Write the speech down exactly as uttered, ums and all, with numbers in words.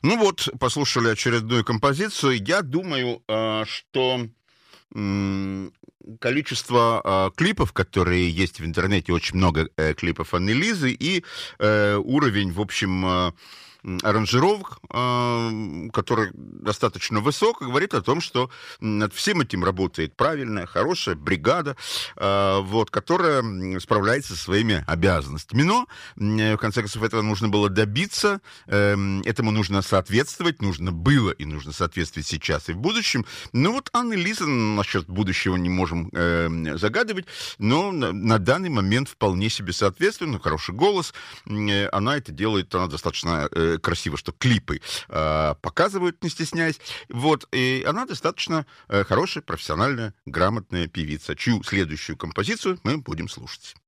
Ну вот, послушали очередную композицию. Я думаю, э, что м, количество э, клипов, которые есть в интернете, очень много э, клипов Анны Лизы, и э, уровень, в общем, э, м, аранжировок, э, который достаточно высок, говорит о том, что над всем этим работает правильная, хорошая бригада, э, вот, которая м, справляется со своими обязанностями. Но, м, в конце концов, этого нужно было добиться, эм, этому нужно соответствовать, нужно было и нужно соответствовать сейчас и в будущем. Ну вот Анна Лиза, насчет будущего не можем эм, загадывать, но на, на данный момент вполне себе соответствует, ну, хороший голос, м, э, она это делает, она достаточно э, красиво, что клипы э, показывают, не стесняясь, вот, и она достаточно э, хорошая, профессиональная, грамотная певица, чью следующую композицию мы будем слушать.